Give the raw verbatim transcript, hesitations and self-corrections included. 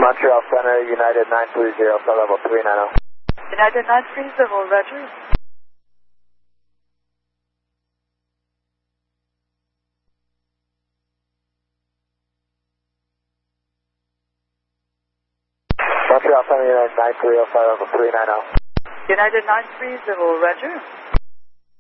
Montreal Center, United nine three zero, flight level three nine zero. United nine three zero, roger. Montreal Center, United nine three zero, flight level three nine zero. United nine three zero, roger.